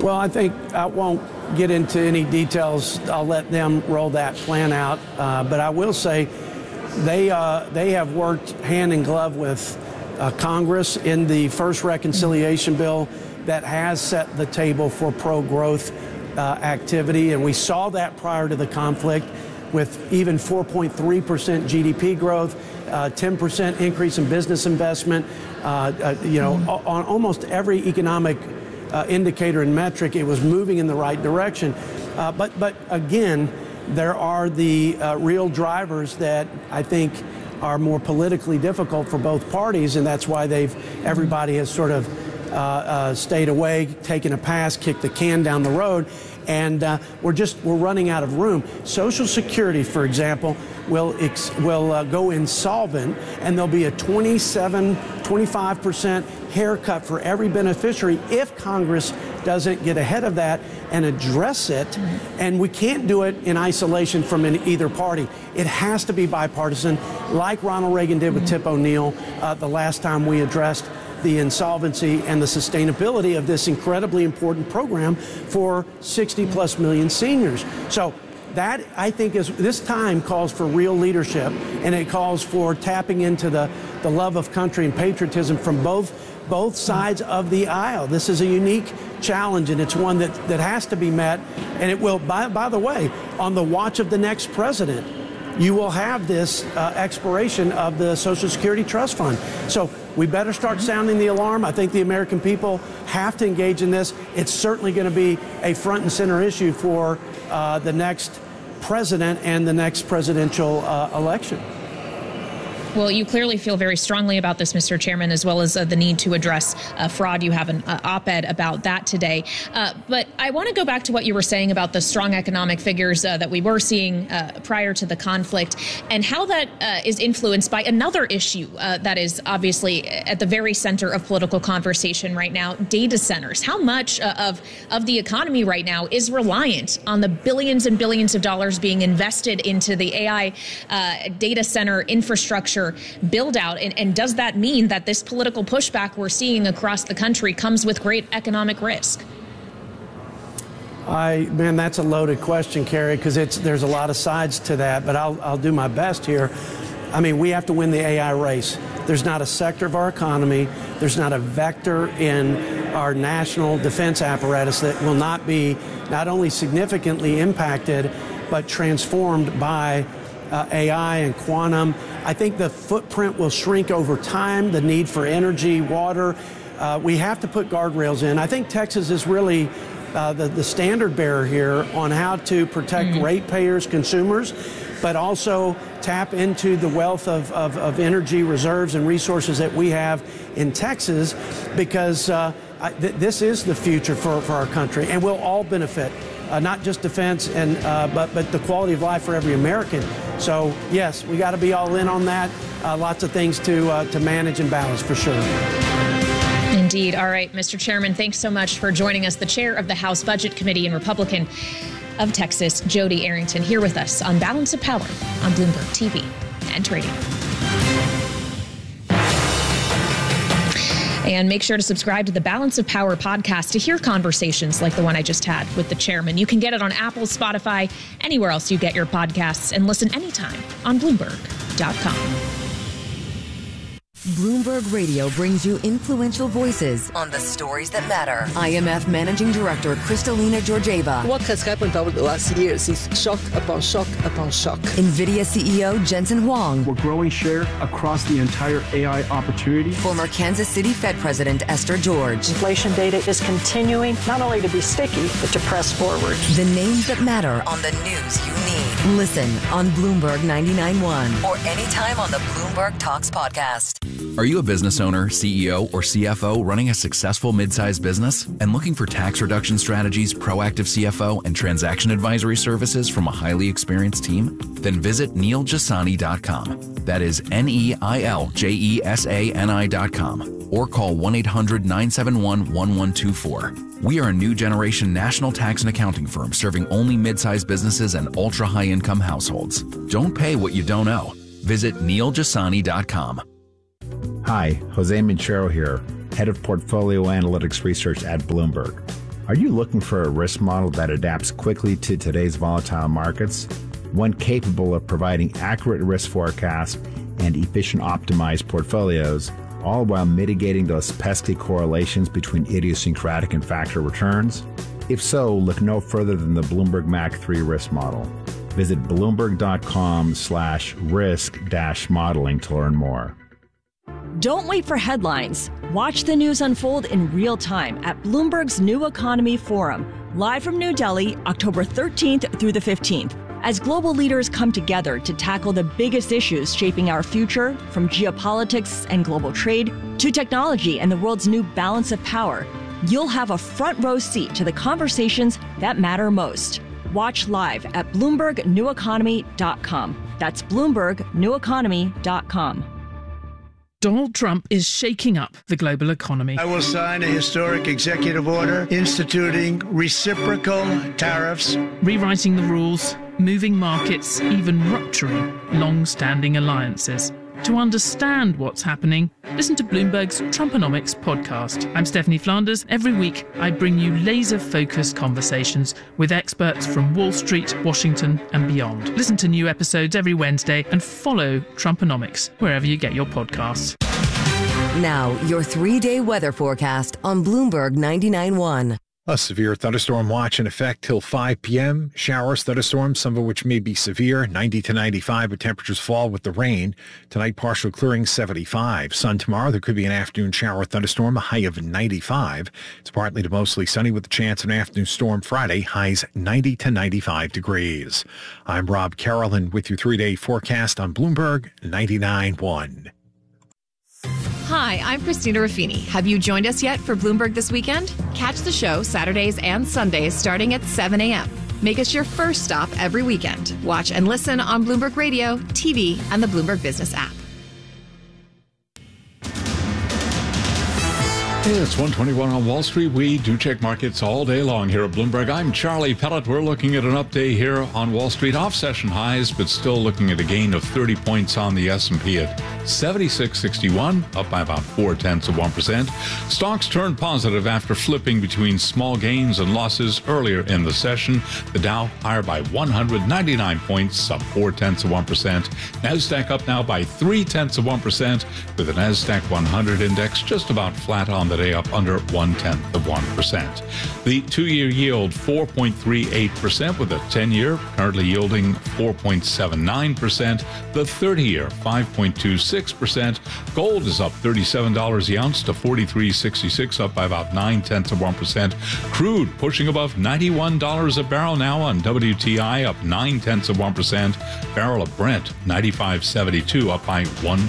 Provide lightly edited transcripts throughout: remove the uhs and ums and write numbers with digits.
Well, I think I won't get into any details. I'll let them roll that plan out. But I will say they have worked hand in glove with Congress in the first reconciliation bill that has set the table for pro-growth activity. And we saw that prior to the conflict with even 4.3% GDP growth, 10% increase in business investment, on almost every economic indicator and metric, it was moving in the right direction. But again, there are the real drivers that I think are more politically difficult for both parties, and that's why everybody has sort of stayed away, taken a pass, kicked the can down the road, and we're running out of room. Social Security, for example, will go insolvent, and there'll be a 25% haircut for every beneficiary if Congress doesn't get ahead of that and address it. And we can't do it in isolation from either party. It has to be bipartisan, like Ronald Reagan did with Tip O'Neill the last time we addressed the insolvency and the sustainability of this incredibly important program for 60 plus million seniors. So that, I think, this time calls for real leadership, and it calls for tapping into the love of country and patriotism from both sides of the aisle. This is a unique challenge, and it's one that has to be met. And it will, by the way, on the watch of the next president, you will have this expiration of the Social Security Trust Fund. So we better start sounding the alarm. I think the American people have to engage in this. It's certainly going to be a front and center issue for the next president and the next presidential election. Well, you clearly feel very strongly about this, Mr. Chairman, as well as the need to address fraud. You have an op-ed about that today. But I want to go back to what you were saying about the strong economic figures that we were seeing prior to the conflict, and how that is influenced by another issue that is obviously at the very center of political conversation right now: data centers. How much of the economy right now is reliant on the billions and billions of dollars being invested into the AI data center infrastructure build out? And does that mean that this political pushback we're seeing across the country comes with great economic risk? Man, that's a loaded question, Carrie, because there's a lot of sides to that, but I'll do my best here. I mean, we have to win the AI race. There's not a sector of our economy, there's not a vector in our national defense apparatus that will not be not only significantly impacted, but transformed by AI and quantum. I think the footprint will shrink over time, the need for energy, water. We have to put guardrails in. I think Texas is really the standard bearer here on how to protect ratepayers, consumers, but also tap into the wealth of energy reserves and resources that we have in Texas, because this is the future for our country, and we'll all benefit. Not just defense, but the quality of life for every American. So yes, we got to be all in on that. Lots of things to manage and balance for sure. Indeed. All right, Mr. Chairman, thanks so much for joining us. The chair of the House Budget Committee and Republican of Texas, Jody Arrington, here with us on Balance of Power on Bloomberg TV and radio. And make sure to subscribe to the Balance of Power podcast to hear conversations like the one I just had with the chairman. You can get it on Apple, Spotify, anywhere else you get your podcasts, and listen anytime on Bloomberg.com. Bloomberg Radio brings you influential voices on the stories that matter. IMF Managing Director Kristalina Georgieva. What has happened over the last years is shock upon shock upon shock. NVIDIA CEO Jensen Huang. We're growing share across the entire AI opportunity. Former Kansas City Fed President Esther George. Inflation data is continuing not only to be sticky, but to press forward. The names that matter on the news you need. Listen on Bloomberg 99.1 or anytime on the Bloomberg Talks podcast. Are you a business owner, CEO, or CFO running a successful mid-sized business and looking for tax reduction strategies, proactive CFO, and transaction advisory services from a highly experienced team? Then visit NeilJasani.com. That is NeilJesani.com. Or call 1-800-971-1124. We are a new generation national tax and accounting firm serving only mid-sized businesses and ultra-high-income households. Don't pay what you don't owe. Visit NeilJasani.com. Hi, Jose Minchero here, Head of Portfolio Analytics Research at Bloomberg. Are you looking for a risk model that adapts quickly to today's volatile markets? One capable of providing accurate risk forecasts and efficient optimized portfolios, all while mitigating those pesky correlations between idiosyncratic and factor returns? If so, look no further than the Bloomberg MAC 3 risk model. Visit bloomberg.com/risk-modeling to learn more. Don't wait for headlines. Watch the news unfold in real time at Bloomberg's New Economy Forum, live from New Delhi, October 13th through the 15th. As global leaders come together to tackle the biggest issues shaping our future, from geopolitics and global trade to technology and the world's new balance of power, you'll have a front row seat to the conversations that matter most. Watch live at BloombergNewEconomy.com. That's BloombergNewEconomy.com. Donald Trump is shaking up the global economy. I will sign a historic executive order instituting reciprocal tariffs, rewriting the rules, moving markets, even rupturing long-standing alliances. To understand what's happening, listen to Bloomberg's Trumponomics podcast. I'm Stephanie Flanders. Every week, I bring you laser-focused conversations with experts from Wall Street, Washington, and beyond. Listen to new episodes every Wednesday and follow Trumponomics wherever you get your podcasts. Now, your 3-day weather forecast on Bloomberg 99.1. A severe thunderstorm watch in effect till 5 p.m. Showers, thunderstorms, some of which may be severe, 90 to 95, but temperatures fall with the rain. Tonight, partial clearing, 75. Sun tomorrow, there could be an afternoon shower thunderstorm, a high of 95. It's partly to mostly sunny with a chance of an afternoon storm Friday, highs 90 to 95 degrees. I'm Rob Carroll with your 3-day forecast on Bloomberg 99.1. Hi, I'm Christina Ruffini. Have you joined us yet for Bloomberg This Weekend? Catch the show Saturdays and Sundays starting at 7 a.m. Make us your first stop every weekend. Watch and listen on Bloomberg Radio, TV, and the Bloomberg Business app. It's 1:21 on Wall Street. We do check markets all day long here at Bloomberg. I'm Charlie Pellet. We're looking at an update here on Wall Street. Off session highs, but still looking at a gain of 30 points on the S&P at 76.61, up by about 0.4%. Stocks turned positive after flipping between small gains and losses earlier in the session. The Dow higher by 199 points, up 0.4%. NASDAQ up now by 0.3%, with the NASDAQ 100 index just about flat on the day, up under 0.1%. The 2-year yield 4.38%, with a 10-year currently yielding 4.79%. The 30-year 5.26%. Gold is up $37 the ounce to $43.66, up by about 0.9%. Crude pushing above $91 a barrel now on WTI, up 0.9%. Barrel of Brent 95.72, up by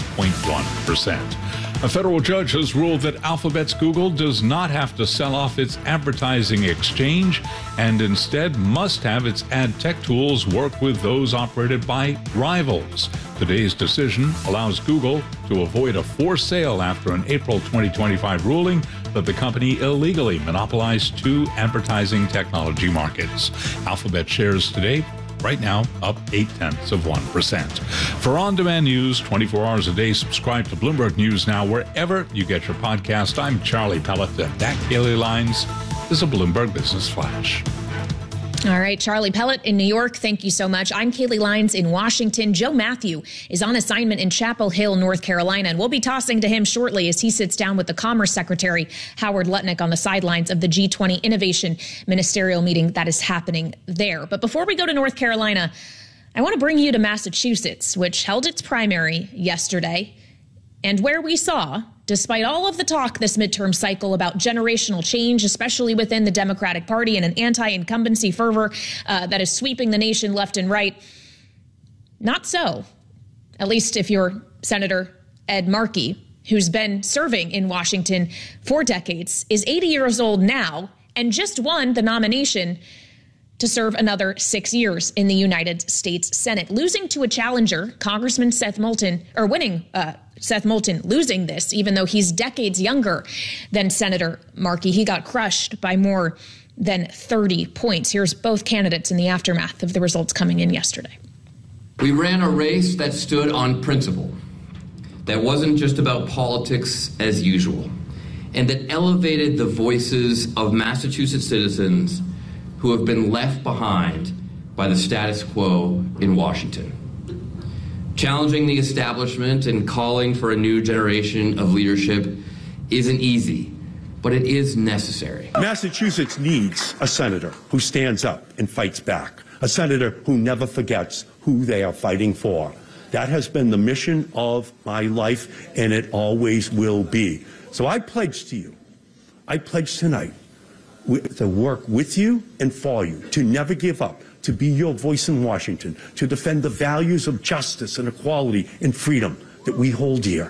1.1%. A federal judge has ruled that Alphabet's Google does not have to sell off its advertising exchange and instead must have its ad tech tools work with those operated by rivals. Today's decision allows Google to avoid a forced sale after an April 2025 ruling that the company illegally monopolized 2 advertising technology markets. Alphabet shares today right now up 0.8%. For on-demand news 24 hours a day, subscribe to Bloomberg News Now wherever you get your podcast. I'm Charlie Pellet, and that Kaylee Lines is a Bloomberg Business Flash. All right, Charlie Pellet in New York, thank you so much. I'm Kaylee Lines in Washington. Joe Matthew is on assignment in Chapel Hill, North Carolina, and we'll be tossing to him shortly as he sits down with the Commerce Secretary, Howard Lutnick, on the sidelines of the G20 Innovation Ministerial meeting that is happening there. But before we go to North Carolina, I want to bring you to Massachusetts, which held its primary yesterday, and where we saw, despite all of the talk this midterm cycle about generational change, especially within the Democratic Party and an anti-incumbency fervor that is sweeping the nation left and right, not so. At least if you're Senator Ed Markey, who's been serving in Washington for decades, is 80 years old now and just won the nomination to serve another 6 years in the United States Senate, losing to a challenger, Congressman Seth Moulton, or winning Seth Moulton, losing this, even though he's decades younger than Senator Markey. He got crushed by more than 30 points. Here's both candidates in the aftermath of the results coming in yesterday. We ran a race that stood on principle, that wasn't just about politics as usual. and that elevated the voices of Massachusetts citizens who have been left behind by the status quo in Washington. Challenging the establishment and calling for a new generation of leadership isn't easy, but it is necessary. Massachusetts needs a senator who stands up and fights back, a senator who never forgets who they are fighting for. That has been the mission of my life, and it always will be. So I pledge to you, I pledge tonight to work with you and for you, to never give up, to be your voice in Washington, to defend the values of justice and equality and freedom that we hold dear.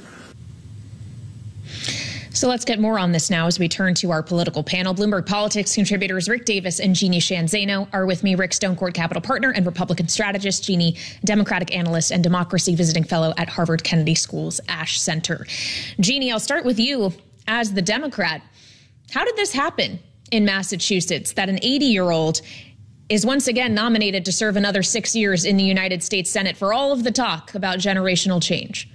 So let's get more on this now as we turn to our political panel. Bloomberg Politics contributors Rick Davis and Jeannie Sheehan Zaino are with me. Rick, Stonecourt Capital partner and Republican strategist. Jeannie, Democratic analyst and democracy visiting fellow at Harvard Kennedy School's Ash Center. Jeannie, I'll start with you as the Democrat. How did this happen in Massachusetts that an 80-year-old is once again nominated to serve another 6 years in the United States Senate for all of the talk about generational change?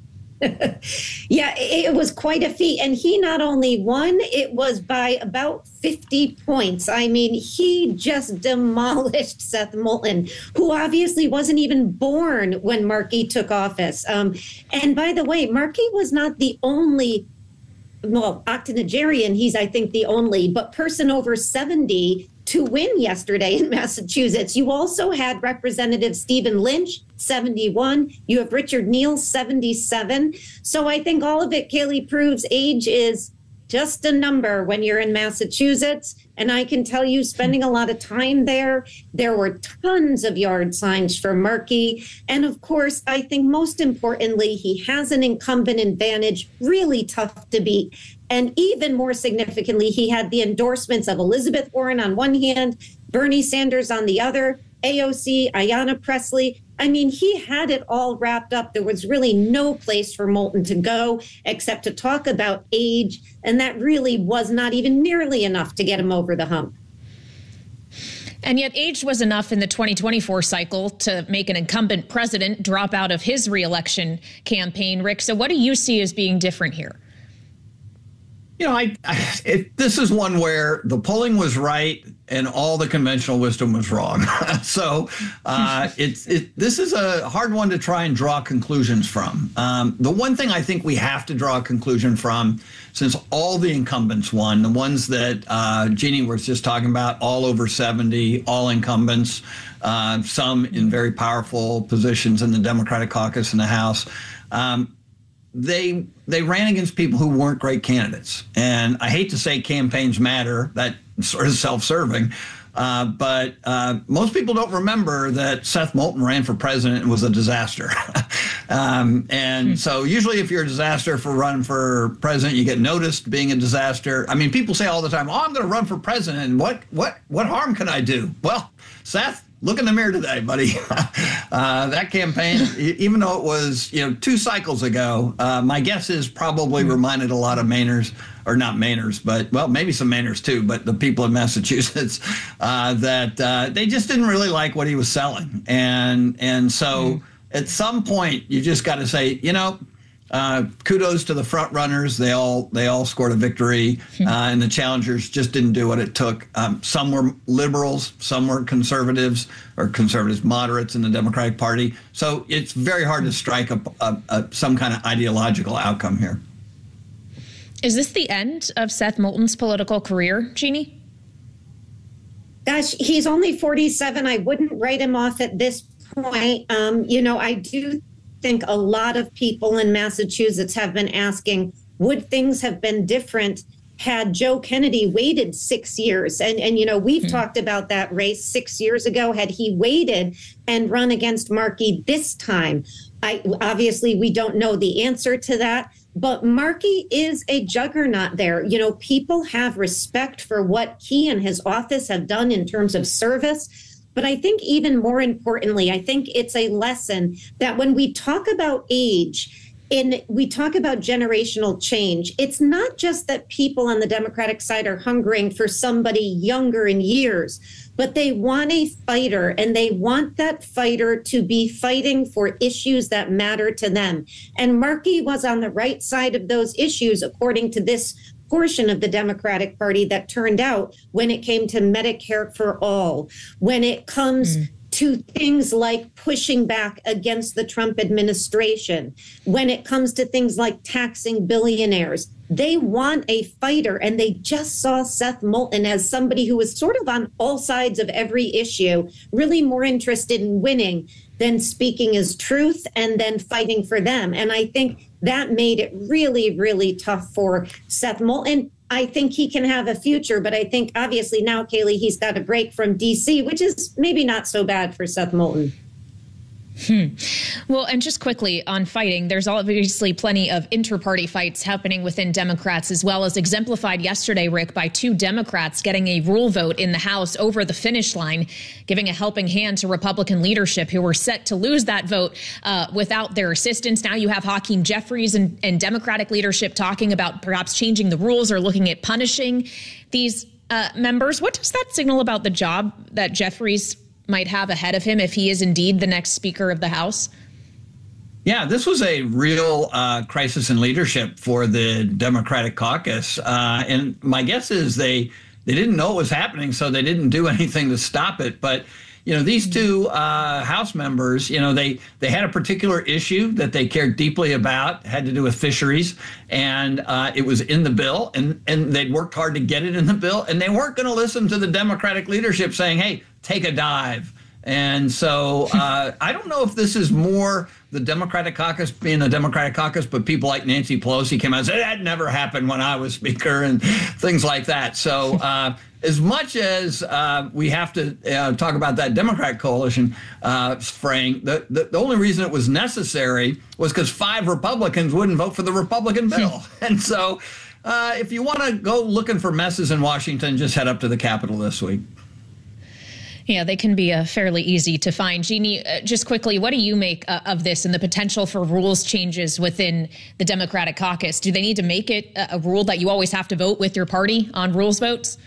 Yeah, it was quite a feat. And he not only won, it was by about 50 points. I mean, he just demolished Seth Moulton, who obviously wasn't even born when Markey took office. And by the way, Markey was not the only, well, octogenarian, he's, I think, the only, but person over 70 to win yesterday in Massachusetts. You also had Representative Stephen Lynch, 71. You have Richard Neal, 77. So I think all of it, Kayleigh, proves age is just a number when you're in Massachusetts. And I can tell you, spending a lot of time there were tons of yard signs for Markey. And of course, I think most importantly, he has an incumbent advantage, really tough to beat. And even more significantly, he had the endorsements of Elizabeth Warren on one hand, Bernie Sanders on the other, AOC, Ayanna Pressley. I mean, he had it all wrapped up. There was really no place for Moulton to go except to talk about age. And that really was not even nearly enough to get him over the hump. And yet age was enough in the 2024 cycle to make an incumbent president drop out of his reelection campaign. Rick, so what do you see as being different here? You know, this is one where the polling was right and all the conventional wisdom was wrong. So this is a hard one to try and draw conclusions from. The one thing I think we have to draw a conclusion from, since all the incumbents won, the ones that Jeannie was just talking about, all over 70, all incumbents, some in very powerful positions in the Democratic caucus in the House, they ran against people who weren't great candidates. And I hate to say campaigns matter, that's sort of self-serving, but most people don't remember that Seth Moulton ran for president and was a disaster. So usually if you're a disaster for running for president, you get noticed being a disaster. I mean, people say all the time, oh, I'm going to run for president, and what harm can I do? Well, Seth, look in the mirror today, buddy. That campaign, even though it was 2 cycles ago, my guess is probably reminded a lot of Mainers, or not Mainers, but, well, maybe some Mainers too, but the people in Massachusetts, that they just didn't really like what he was selling. And so at some point, you just got to say, kudos to the front runners. They all scored a victory, and the challengers just didn't do what it took. Some were liberals, some were conservatives, or conservatives moderates in the Democratic Party. So it's very hard to strike some kind of ideological outcome here. Is this the end of Seth Moulton's political career, Jeannie? Gosh, he's only 47. I wouldn't write him off at this point. I do think a lot of people in Massachusetts have been asking, would things have been different had Joe Kennedy waited 6 years? And we've talked about that race 6 years ago. Had he waited and run against Markey this time? Obviously, we don't know the answer to that. But Markey is a juggernaut there. People have respect for what he and his office have done in terms of service. But I think even more importantly, I think it's a lesson that when we talk about age and we talk about generational change, it's not just that people on the Democratic side are hungering for somebody younger in years, but they want a fighter, and they want that fighter to be fighting for issues that matter to them. And Markey was on the right side of those issues, according to this portion of the Democratic Party that turned out when it came to Medicare for all, when it comes to things like pushing back against the Trump administration, when it comes to things like taxing billionaires. They want a fighter, and they just saw Seth Moulton as somebody who was sort of on all sides of every issue, really more interested in winning than speaking his truth and then fighting for them. And I think that made it really, really tough for Seth Moulton. I think he can have a future, but I think obviously now, Kayleigh, he's got a break from D.C., which is maybe not so bad for Seth Moulton. Well, and just quickly on fighting, there's obviously plenty of inter-party fights happening within Democrats, as well as exemplified yesterday, Rick, by 2 Democrats getting a rule vote in the House over the finish line, giving a helping hand to Republican leadership who were set to lose that vote without their assistance. Now you have Hakeem Jeffries and Democratic leadership talking about perhaps changing the rules or looking at punishing these members. What does that signal about the job that Jeffries might have ahead of him if he is indeed the next Speaker of the House? Yeah, this was a real crisis in leadership for the Democratic caucus. And my guess is they didn't know it was happening, so they didn't do anything to stop it. But, you know, these 2 House members, you know, they had a particular issue that they cared deeply about, had to do with fisheries, and it was in the bill, and they'd worked hard to get it in the bill, and they weren't going to listen to the Democratic leadership saying, hey, take a dive. And so I don't know if this is more the Democratic caucus being the Democratic caucus, but people like Nancy Pelosi came out and said, that never happened when I was Speaker, and things like that. So as much as we have to talk about that Democrat coalition fraying, the only reason it was necessary was because 5 Republicans wouldn't vote for the Republican bill. And so if you want to go looking for messes in Washington, just head up to the Capitol this week. Yeah, they can be fairly easy to find. Jeannie, just quickly, what do you make of this and the potential for rules changes within the Democratic caucus? Do they need to make it a rule that you always have to vote with your party on rules votes?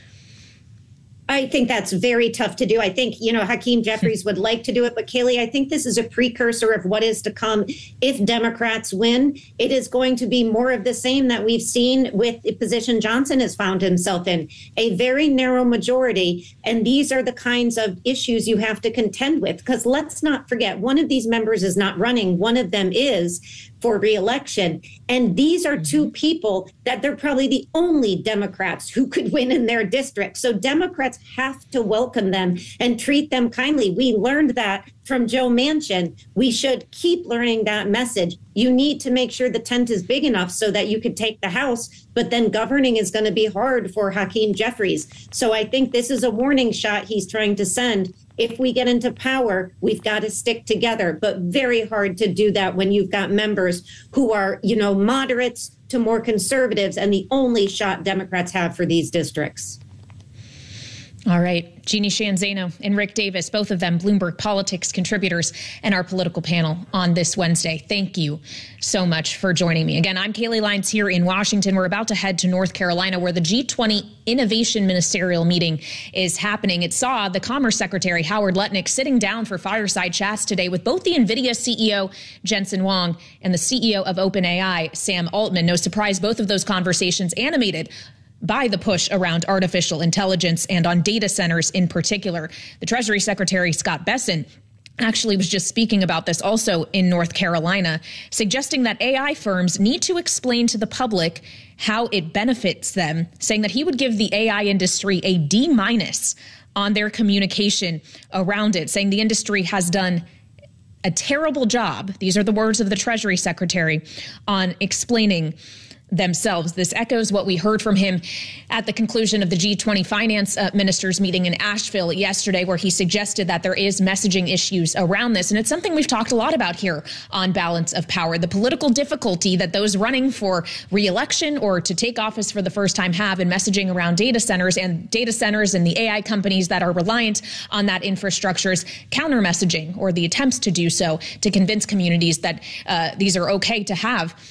I think that's very tough to do. I think, you know, Hakeem Jeffries would like to do it. But Kayleigh, I think this is a precursor of what is to come if Democrats win. It is going to be more of the same that we've seen with the position Johnson has found himself in, a very narrow majority. And these are the kinds of issues you have to contend with, because let's not forget, one of these members is not running. One of them is for re-election. And these are 2 people that they're probably the only Democrats who could win in their district. So Democrats have to welcome them and treat them kindly. We learned that from Joe Manchin. We should keep learning that message. You need to make sure the tent is big enough so that you could take the House, but then governing is going to be hard for Hakeem Jeffries. So I think this is a warning shot he's trying to send. If we get into power, we've got to stick together, but very hard to do that when you've got members who are, you know, moderates to more conservatives, and the only shot Democrats have for these districts. All right. Jeannie Sheehan Zaino and Rick Davis, both of them Bloomberg Politics contributors and our political panel on this Wednesday. Thank you so much for joining me. Again, I'm Kayleigh Lines here in Washington. We're about to head to North Carolina, where the G20 Innovation Ministerial Meeting is happening. It saw the Commerce Secretary Howard Lutnick sitting down for fireside chats today with both the NVIDIA CEO Jensen Huang and the CEO of OpenAI, Sam Altman. No surprise, both of those conversations animated by the push around artificial intelligence and on data centers in particular. The Treasury Secretary, Scott Bessent, actually was just speaking about this also in North Carolina, suggesting that AI firms need to explain to the public how it benefits them, saying that he would give the AI industry a D- on their communication around it, saying the industry has done a terrible job, these are the words of the Treasury Secretary, on explaining themselves. This echoes what we heard from him at the conclusion of the G20 finance ministers meeting in Asheville yesterday, where he suggested that there is messaging issues around this. And it's something we've talked a lot about here on Balance of Power, the political difficulty that those running for re-election or to take office for the first time have in messaging around data centers and the AI companies that are reliant on that infrastructure's counter messaging or the attempts to do so to convince communities that these are okay to have.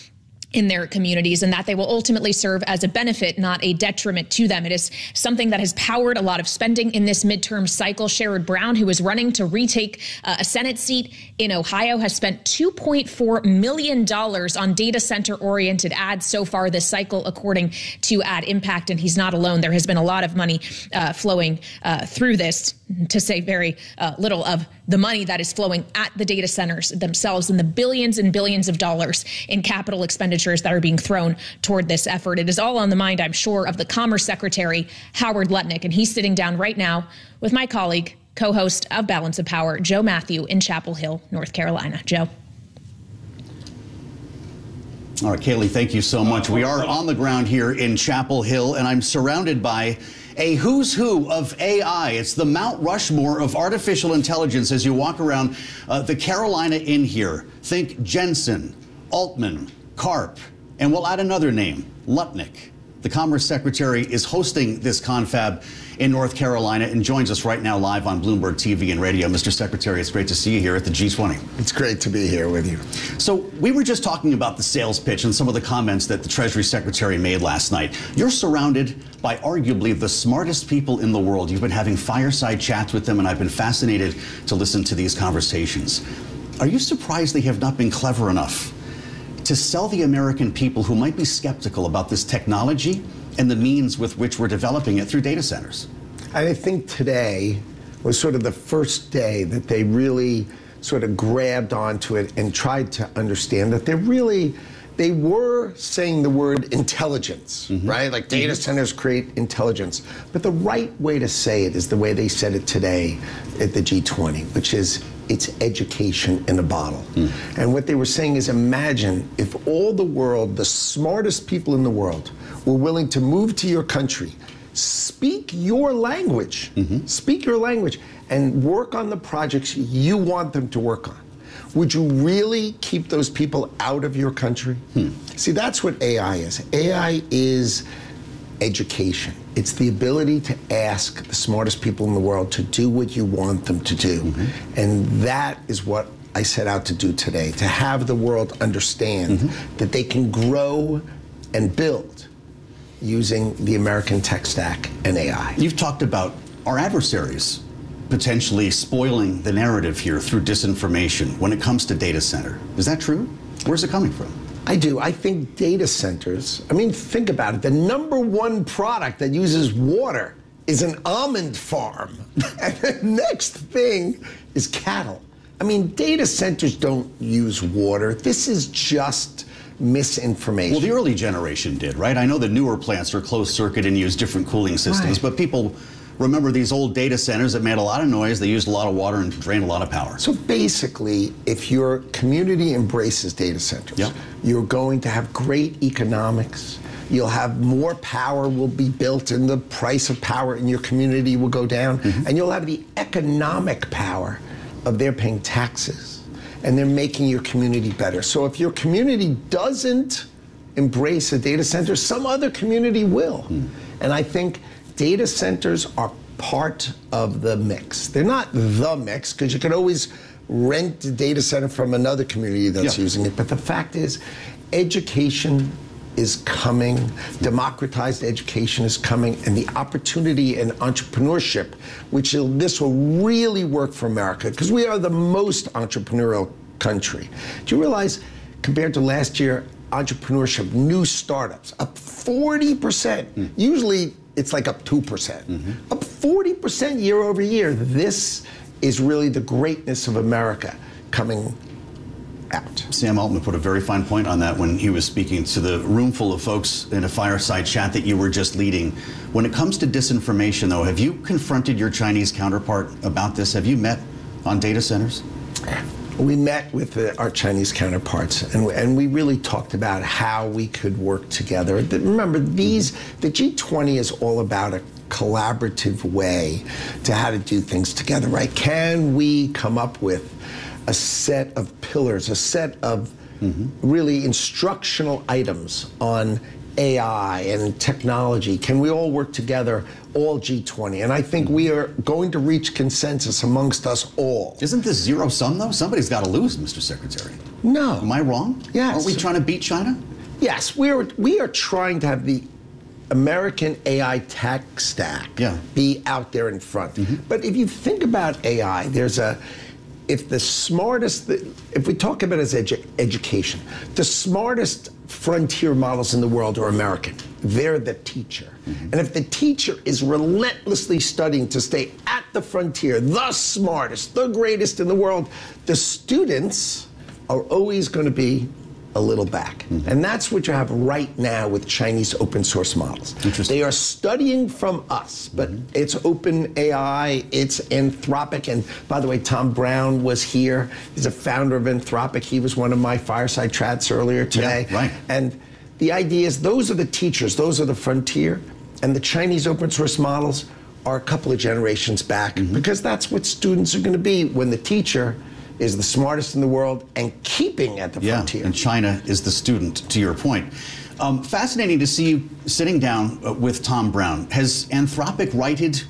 in their communities, and that they will ultimately serve as a benefit, not a detriment to them. It is something that has powered a lot of spending in this midterm cycle. Sherrod Brown, who is running to retake a Senate seat in Ohio, has spent $2.4 million on data center-oriented ads so far this cycle, according to Ad Impact, and he's not alone. There has been a lot of money flowing through this, to say very little of the money that is flowing at the data centers themselves, and the billions and billions of dollars in capital expenditures that are being thrown toward this effort. It is all on the mind, I'm sure, of the Commerce Secretary, Howard Lutnick, and he's sitting down right now with my colleague, co-host of Balance of Power, Joe Matthew, in Chapel Hill, North Carolina. Joe. All right, Kaylee, thank you so much. We are on the ground here in Chapel Hill, and I'm surrounded by a who's who of AI. It's the Mount Rushmore of artificial intelligence as you walk around the Carolina Inn here. Think Jensen, Altman, Karp, and we'll add another name, Lutnick. The Commerce Secretary is hosting this confab in North Carolina and joins us right now live on Bloomberg TV and radio. Mr. Secretary, it's great to see you here at the G20. It's great to be here with you. So we were just talking about the sales pitch and some of the comments that the Treasury Secretary made last night. You're surrounded by arguably the smartest people in the world. You've been having fireside chats with them, and I've been fascinated to listen to these conversations. Are you surprised they have not been clever enough to sell the American people who might be skeptical about this technology and the means with which we're developing it through data centers? I think today was sort of the first day that they really sort of grabbed onto it and tried to understand that they were saying the word intelligence, right? Like data centers create intelligence. But the right way to say it is the way they said it today at the G20, which is it's education in a bottle. And what they were saying is, imagine if all the world, the smartest people in the world, were willing to move to your country, speak your language, and work on the projects you want them to work on. Would you really keep those people out of your country? See, that's what AI is. AI is education. It's the ability to ask the smartest people in the world to do what you want them to do. And that is what I set out to do today, to have the world understand that they can grow and build using the American tech stack and AI. You've talked about our adversaries potentially spoiling the narrative here through disinformation when it comes to data center. Is that true? Where's it coming from? I do. I think data centers, I mean, think about it. The #1 product that uses water is an almond farm. And the next thing is cattle. I mean, data centers don't use water. This is just misinformation. Well, the early generation did, right? I know the newer plants are closed circuit and use different cooling systems, but people remember these old data centers that made a lot of noise, they used a lot of water and drained a lot of power. So basically, if your community embraces data centers, you're going to have great economics, you'll have more power will be built and the price of power in your community will go down, and you'll have the economic power of they're paying taxes and they're making your community better. So if your community doesn't embrace a data center, some other community will. And I think data centers are part of the mix. They're not the mix, because you can always rent a data center from another community that's using it. But the fact is, education is coming, democratized education is coming, and the opportunity in entrepreneurship, this will really work for America, because we are the most entrepreneurial country. Do you realize, compared to last year, entrepreneurship, new startups, up 40%. Usually it's like up 2%. Up 40% year over year. This is really the greatness of America coming out. Sam Altman put a very fine point on that when he was speaking to the room full of folks in a fireside chat that you were just leading. When it comes to disinformation, though, have you confronted your Chinese counterpart about this? Have you met on data centers? We met with our Chinese counterparts, and we really talked about how we could work together. Remember, the G20 is all about a collaborative way to how to do things together, right? Can we come up with a set of pillars, a set of really instructional items on AI and technology? Can we all work together, all G20? And I think we are going to reach consensus amongst us all. Isn't this zero sum, though? Somebody's got to lose, Mr. Secretary. No. Am I wrong? Yes. Aren't we trying to beat China? Yes, we are trying to have the American AI tech stack be out there in front. But if you think about AI, if we talk about it as education, the smartest frontier models in the world are American. They're the teacher. And if the teacher is relentlessly studying to stay at the frontier, the smartest, the greatest in the world, the students are always going to be a little back. And that's what you have right now with Chinese open source models. They are studying from us, but it's open AI, it's Anthropic. And by the way, Tom Brown was here. He's a founder of Anthropic. He was one of my fireside chats earlier today. Yeah, right. And the idea is those are the teachers, those are the frontier, and the Chinese open source models are a couple of generations back because that's what students are going to be when the teacher is the smartest in the world and keeping at the frontier. And China is the student, to your point. Fascinating to see you sitting down with Tom Brown. Has Anthropic righted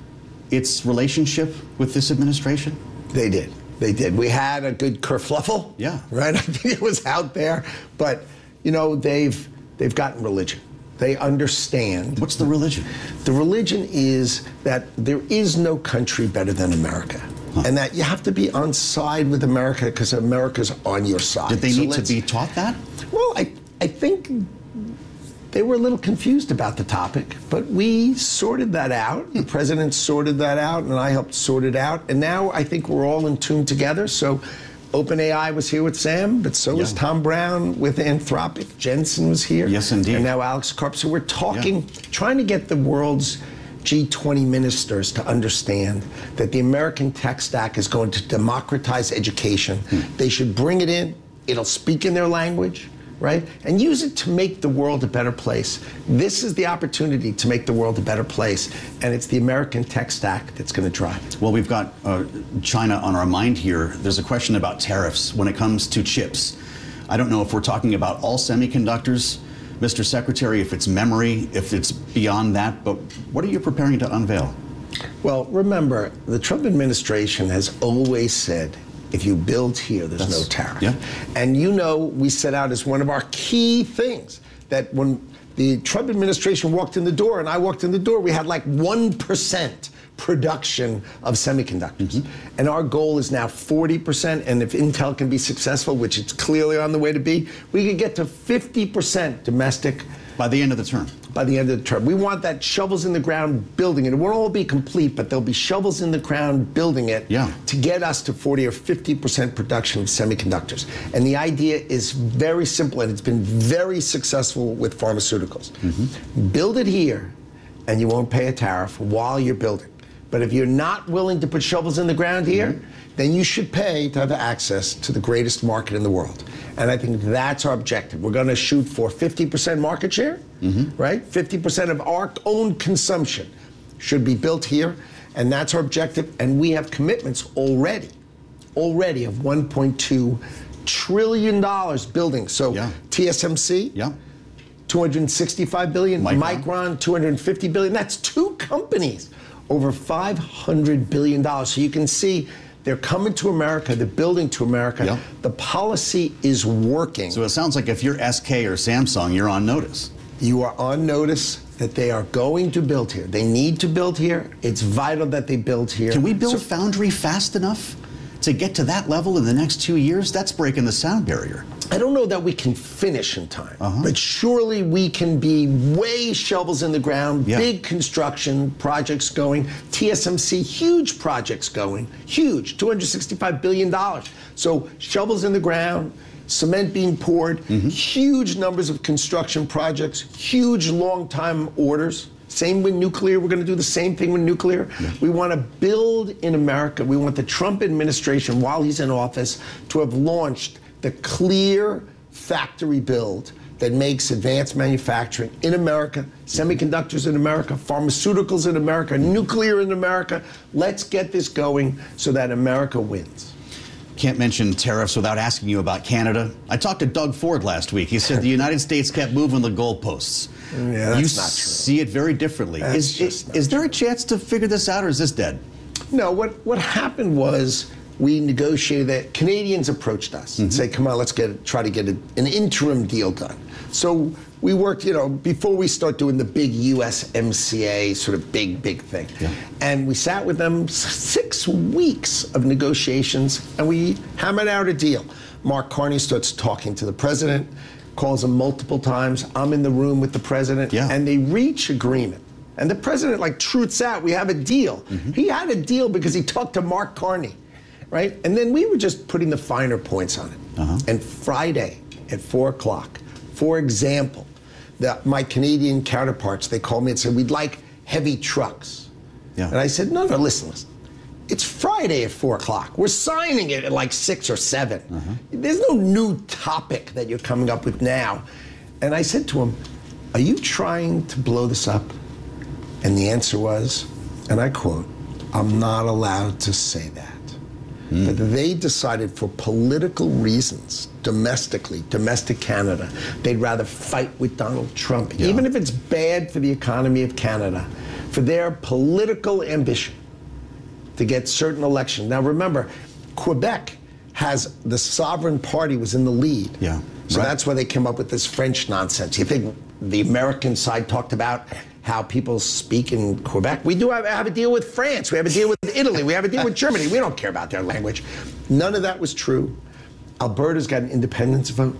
its relationship with this administration? They did. They did. We had a good kerfluffle. Yeah. Right? I think it was out there. But, you know, they've gotten religion. They understand. What's the religion? The religion is that there is no country better than America. And that you have to be on side with America because America's on your side. Did they need to be taught that? Well, I think they were a little confused about the topic, but we sorted that out. The president sorted that out, and I helped sort it out. And now I think we're all in tune together. So OpenAI was here with Sam, but so was Tom Brown with Anthropic. Jensen was here. Yes, indeed. And now Alex Karp. So we're talking, trying to get the world's G20 ministers to understand that the American tech stack is going to democratize education. They should bring it in. It'll speak in their language, right? And use it to make the world a better place. This is the opportunity to make the world a better place, and it's the American tech stack that's going to drive it. Well, we've got China on our mind here. There's a question about tariffs when it comes to chips. I don't know if we're talking about all semiconductors, Mr. Secretary, if it's memory, if it's beyond that, but what are you preparing to unveil? Well, remember, the Trump administration has always said, if you build here, there's no tariff. Yeah. And you know, we set out as one of our key things that when the Trump administration walked in the door and I walked in the door, we had like 1% production of semiconductors. And our goal is now 40%, and if Intel can be successful, which it's clearly on the way to be, we could get to 50% domestic. By the end of the term? By the end of the term. We want that shovels in the ground building it. It won't all be complete, but there'll be shovels in the ground building it to get us to 40 or 50% production of semiconductors. And the idea is very simple, and it's been very successful with pharmaceuticals. Build it here, and you won't pay a tariff while you're building. But if you're not willing to put shovels in the ground here, then you should pay to have access to the greatest market in the world. And I think that's our objective. We're going to shoot for 50% market share, right? 50% of our own consumption should be built here. And that's our objective. And we have commitments already of $1.2 trillion building. So TSMC, $265 billion, Micron, $250 billion. That's two companies. Over $500 billion. So you can see they're coming to America, they're building to America. The policy is working. So it sounds like if you're SK or Samsung, you're on notice. You are on notice that they are going to build here. They need to build here. It's vital that they build here. Can we build foundry fast enough to get to that level in the next 2 years? That's breaking the sound barrier. I don't know that we can finish in time, but surely we can be way shovels in the ground, big construction projects going, TSMC, huge projects going, huge, $265 billion. So shovels in the ground, cement being poured, huge numbers of construction projects, huge long-time orders. Same with nuclear. We're going to do the same thing with nuclear. We want to build in America. We want the Trump administration, while he's in office, to have launched the clear factory build that makes advanced manufacturing in America, semiconductors in America, pharmaceuticals in America, nuclear in America. Let's get this going so that America wins. Can't mention tariffs without asking you about Canada. I talked to Doug Ford last week. He said the United States kept moving the goalposts. Yeah, that's you not true. See it very differently. Is there a chance to figure this out, or is this dead? No, what happened was we negotiated that. Canadians approached us and say, come on, let's try to get an interim deal done. So we worked, before we start doing the big USMCA sort of big thing. Yeah. And we sat with them 6 weeks of negotiations, and we hammered out a deal. Mark Carney starts talking to the president, calls him multiple times. I'm in the room with the president, and they reach agreement. And the president truths out, we have a deal. He had a deal because he talked to Mark Carney, right? And then we were just putting the finer points on it. And Friday at 4 o'clock, for example, my Canadian counterparts, they called me and said, we'd like heavy trucks. Yeah. And I said, no, listen. It's Friday at 4 o'clock. We're signing it at 6 or 7. There's no new topic that you're coming up with now. And I said to him, are you trying to blow this up? And the answer was, and I quote, I'm not allowed to say that. But they decided for political reasons, domestic Canada, they'd rather fight with Donald Trump, even if it's bad for the economy of Canada, for their political ambition to get certain elections. Now remember, Quebec has the Sovereign Party was in the lead. So that's why they came up with this French nonsense. You think the American side talked about how people speak in Quebec? We do have a deal with France. We have a deal with Italy. We have a deal with Germany. We don't care about their language. None of that was true. Alberta's got an independence vote.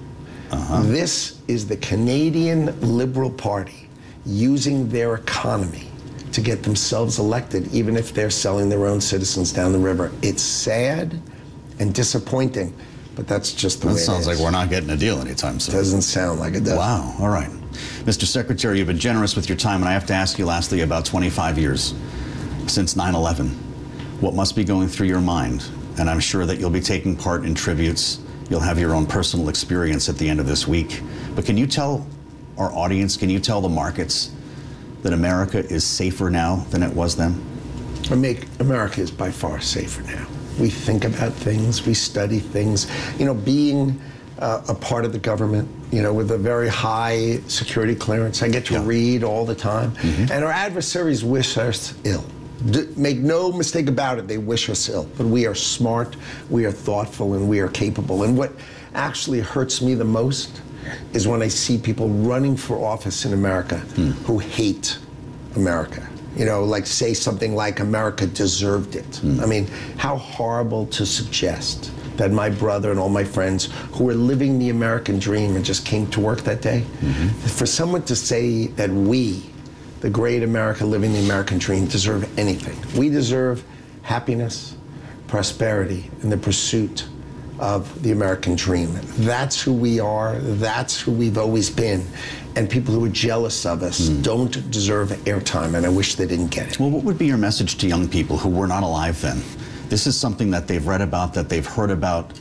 This is the Canadian Liberal Party using their economy to get themselves elected, even if they're selling their own citizens down the river. It's sad and disappointing, but that's just the way it is. That sounds like we're not getting a deal anytime soon. Doesn't sound like it does. Wow, all right. Mr. Secretary, you've been generous with your time, and I have to ask you lastly about 25 years since 9/11. What must be going through your mind? And I'm sure that you'll be taking part in tributes. You'll have your own personal experience at the end of this week. But can you tell our audience, can you tell the markets that America is safer now than it was then? America is by far safer now. We think about things, we study things. Being a part of the government, with a very high security clearance, I get to read all the time. And our adversaries wish us ill. Make no mistake about it, they wish us ill. But we are smart, we are thoughtful, and we are capable. And what actually hurts me the most is when I see people running for office in America who hate America. Say something like America deserved it. I mean, how horrible to suggest that my brother and all my friends who were living the American dream and just came to work that day, for someone to say that we, the great America living the American dream, deserve anything. We deserve happiness, prosperity, and the pursuit of the American dream. That's who we are. That's who we've always been. And people who are jealous of us don't deserve airtime, and I wish they didn't get it. Well, what would be your message to young people who were not alive then? This is something that they've read about, that they've heard about,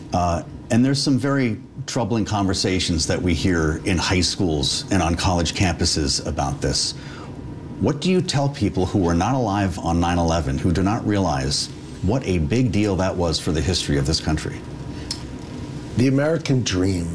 and there's some very troubling conversations that we hear in high schools and on college campuses about this. What do you tell people who were not alive on 9/11, who do not realize what a big deal that was for the history of this country? The American dream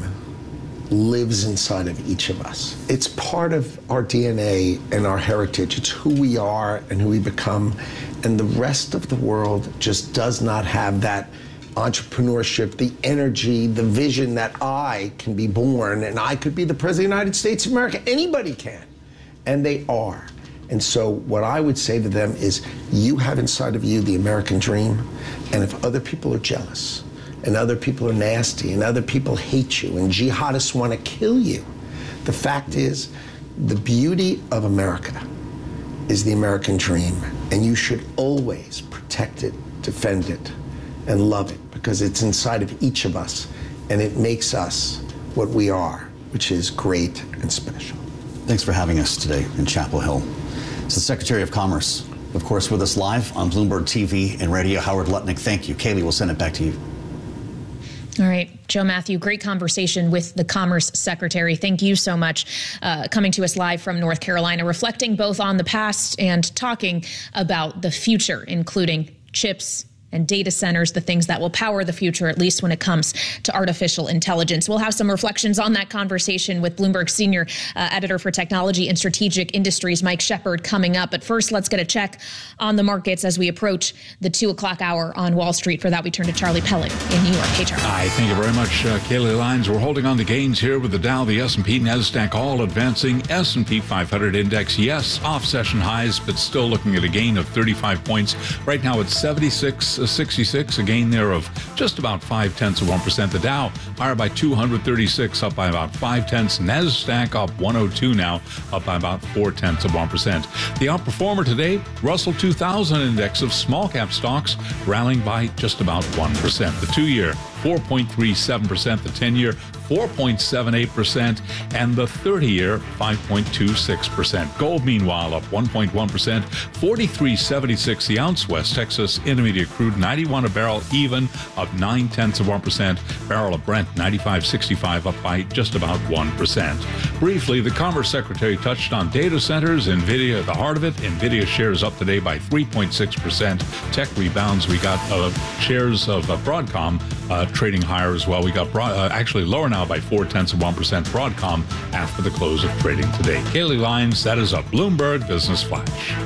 lives inside of each of us. It's part of our DNA and our heritage. It's who we are and who we become. And the rest of the world just does not have that entrepreneurship, the energy, the vision that I can be born and I could be the President of the United States of America. Anybody can. And they are. And so what I would say to them is, you have inside of you the American dream, and if other people are jealous, and other people are nasty, and other people hate you, and jihadists want to kill you, the fact is, the beauty of America is the American dream, and you should always protect it, defend it, and love it, because it's inside of each of us, and it makes us what we are, which is great and special. Thanks for having us today in Chapel Hill. It's the Secretary of Commerce, of course, with us live on Bloomberg TV and radio. Howard Lutnick, thank you. Kaylee, we'll send it back to you. All right, Joe Matthew, great conversation with the Commerce Secretary. Thank you so much. Coming to us live from North Carolina, reflecting both on the past and talking about the future, including chips and data centers, the things that will power the future, at least when it comes to artificial intelligence. We'll have some reflections on that conversation with Bloomberg Senior Editor for Technology and Strategic Industries, Mike Shepard, coming up. But first, let's get a check on the markets as we approach the 2 o'clock hour on Wall Street. For that, we turn to Charlie Pellet in New York. Hey, Charlie. Hi, thank you very much, Kaylee Lyons. We're holding on the gains here with the Dow, the S&P, NASDAQ all advancing. S&P 500 index, yes, off session highs, but still looking at a gain of 35 points. Right now it's 76.66, a gain there of just about 0.5%. The Dow higher by 236, up by about 0.5. NASDAQ up 102 now, up by about 0.4%. The outperformer today, Russell 2000 index of small cap stocks rallying by just about 1%. The 2-year 4.37%, the 10-year 4.78%, and the 30-year 5.26%. Gold, meanwhile, up 1.1%, 43.76 the ounce. West Texas Intermediate crude 91 a barrel, even, up 0.9%. Barrel of Brent 95.65, up by just about 1%. Briefly, the Commerce Secretary touched on data centers. NVIDIA at the heart of it. NVIDIA shares up today by 3.6%. Tech rebounds. We got shares of Broadcom trading higher as well. We got actually lower now by 0.4%. Broadcom after the close of trading today. Kaylee Lyons, that is a Bloomberg Business Flash.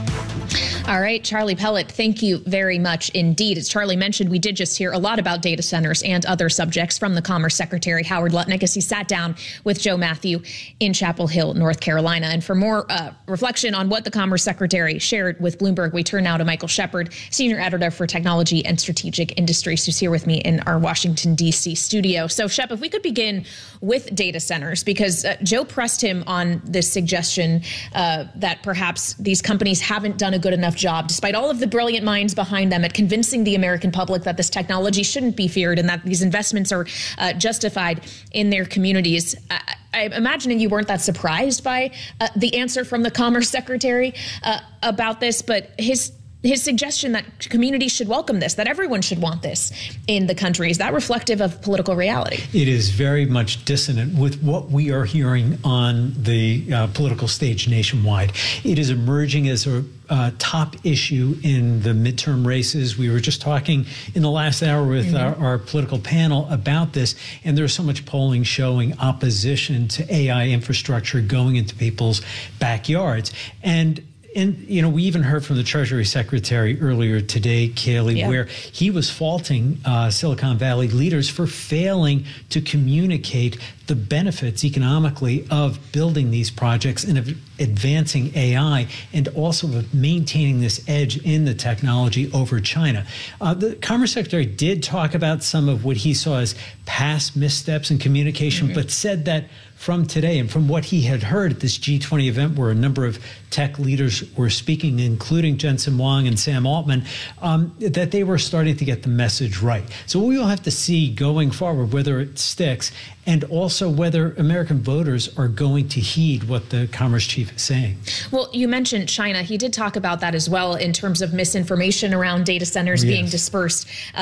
All right, Charlie Pellet, thank you very much indeed. As Charlie mentioned, we did just hear a lot about data centers and other subjects from the Commerce Secretary, Howard Lutnick, as he sat down with Joe Matthew in Chapel Hill, North Carolina. And for more reflection on what the Commerce Secretary shared with Bloomberg, we turn now to Michael Shepard, Senior Editor for Technology and Strategic Industries, who's here with me in our Washington, D.C. studio. So, Shep, if we could begin with data centers, because Joe pressed him on this suggestion that perhaps these companies haven't done a good enough job, despite all of the brilliant minds behind them, at convincing the American public that this technology shouldn't be feared and that these investments are justified in their communities. I'm imagining you weren't that surprised by the answer from the Commerce Secretary about this, but his suggestion that communities should welcome this, that everyone should want this in the country, is that reflective of political reality? It is very much dissonant with what we are hearing on the political stage nationwide. It is emerging as a top issue in the midterm races. We were just talking in the last hour with our political panel about this, and there's so much polling showing opposition to AI infrastructure going into people's backyards. And you know, we even heard from the Treasury Secretary earlier today, Kaylee, where he was faulting Silicon Valley leaders for failing to communicate the benefits economically of building these projects and of advancing AI, and also of maintaining this edge in the technology over China. The Commerce Secretary did talk about some of what he saw as past missteps in communication, but said that from today and from what he had heard at this G20 event, where a number of tech leaders were speaking, including Jensen Huang and Sam Altman, that they were starting to get the message right. So we will have to see going forward whether it sticks, and also whether American voters are going to heed what the Commerce Chief is saying. Well, you mentioned China. He did talk about that as well in terms of misinformation around data centers being dispersed